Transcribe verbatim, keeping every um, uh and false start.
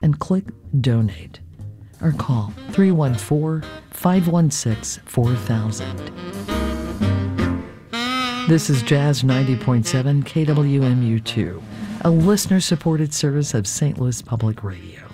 and click Donate, or call three one four, five one six, four thousand. This is Jazz ninety point seven K W M U two, a listener-supported service of Saint Louis Public Radio.